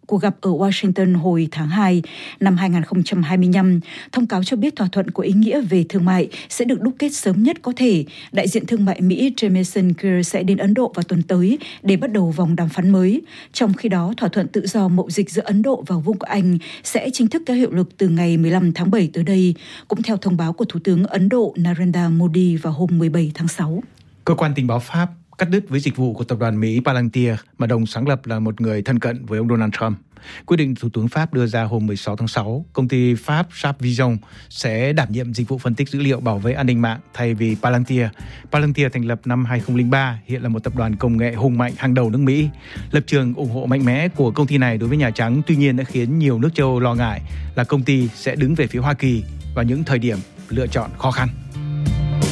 cuộc gặp ở Washington hồi tháng 2 năm 2025. Thông cáo cho biết thỏa thuận có ý nghĩa về thương mại sẽ được đúc kết sớm nhất có thể. Đại diện thương mại Mỹ Jamieson Greer sẽ đến Ấn Độ vào tuần tới để bắt đầu vòng đàm phán mới. Trong khi đó, thỏa thuận tự do mậu dịch giữa Ấn Độ và Vương quốc Anh sẽ chính thức có hiệu lực từ ngày 15 tháng 7 tới đây, cũng theo thông báo của Thủ tướng Ấn Độ Narendra Modi vào hôm 17 tháng 6. Cơ quan tình báo Pháp cắt đứt với dịch vụ của tập đoàn Mỹ Palantir mà đồng sáng lập là một người thân cận với ông Donald Trump. Quyết định Thủ tướng Pháp đưa ra hôm 16 tháng 6, công ty Pháp Sharp Vision sẽ đảm nhiệm dịch vụ phân tích dữ liệu bảo vệ an ninh mạng thay vì Palantir. Palantir thành lập năm 2003, hiện là một tập đoàn công nghệ hùng mạnh hàng đầu nước Mỹ. Lập trường ủng hộ mạnh mẽ của công ty này đối với Nhà Trắng tuy nhiên đã khiến nhiều nước châu Âu lo ngại là công ty sẽ đứng về phía Hoa Kỳ vào những thời điểm lựa chọn khó khăn.